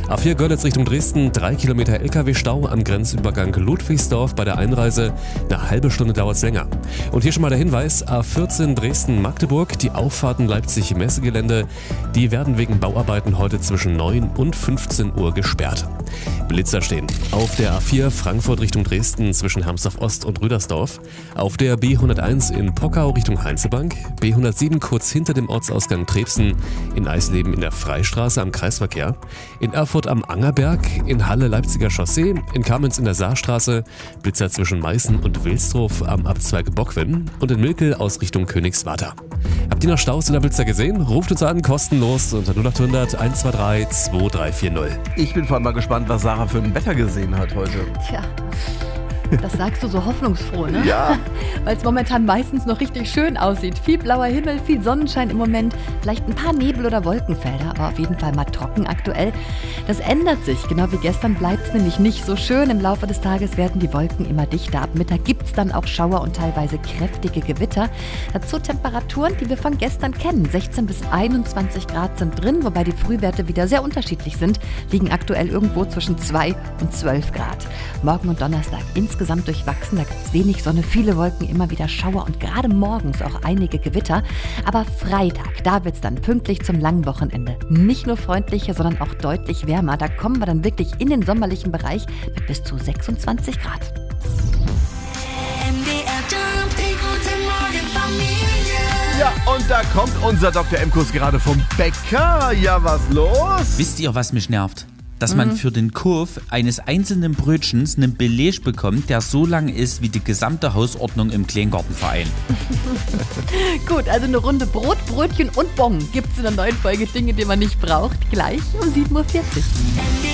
A4 Görlitz Richtung Dresden, 3 Kilometer LKW-Stau am Grenzübergang Ludwigsdorf bei der Einreise. Eine halbe Stunde dauert es länger. Und hier schon mal der Hinweis, A14 Dresden-Magdeburg, die Auffahrten Leipzig-Messegelände, die werden wegen Bauarbeiten heute zwischen 9 und 15 Uhr gesperrt. Blitzer stehen auf der A4 Frankfurt Richtung Dresden zwischen Hermsdorf-Ost und Rüdersdorf, auf der B101 in Pockau Richtung Heinzelbank, B107 kurz hinter dem Ortsausgang Trebsen, in Eisleben in der Freistraße am Kreisverkehr, in Erfurt am Angerberg, in Halle Leipziger Chaussee, in Kamenz in der Saarstraße, Blitzer zwischen Meißen und Wilsdruf am Abzweig Bockwin und in Milkel aus Richtung Königswarter. Habt ihr noch Staus oder Blitzer gesehen? Ruft uns an, kostenlos unter 0800 123 2340. Ich bin vor allem mal gespannt, was Sarah für ein Wetter gesehen hat heute. Tja, das sagst du so hoffnungsfroh, ne? Ja. Weil es momentan meistens noch richtig schön aussieht. Viel blauer Himmel, viel Sonnenschein im Moment, vielleicht ein paar Nebel- oder Wolkenfelder, aber auf jeden Fall mal trocken aktuell. Das ändert sich, genau wie gestern bleibt es nämlich nicht so schön. Im Laufe des Tages werden die Wolken immer dichter. Ab Mittag gibt es dann auch Schauer und teilweise kräftige Gewitter. Dazu Temperaturen, die wir von gestern kennen. 16 bis 21 Grad sind drin, wobei die Frühwerte wieder sehr unterschiedlich sind, liegen aktuell irgendwo zwischen 2 und 12 Grad. Morgen und Donnerstag insgesamt durchwachsen, da gibt es wenig Sonne, viele Wolken, immer wieder Schauer und gerade morgens auch einige Gewitter. Aber Freitag, da wird es dann pünktlich zum langen Wochenende nicht nur freundlicher, sondern auch deutlich wärmer. Da kommen wir dann wirklich in den sommerlichen Bereich mit bis zu 26 Grad. Ja, und da kommt unser Dr. M-Kurs gerade vom Bäcker. Ja, was los? Wisst ihr, was mich nervt? Dass man für den Kauf eines einzelnen Brötchens einen Beleg bekommt, der so lang ist wie die gesamte Hausordnung im Kleingartenverein. Gut, also eine Runde Brot, Brötchen und Bon gibt es in der neuen Folge Dinge, die man nicht braucht, gleich um 7.40 Uhr.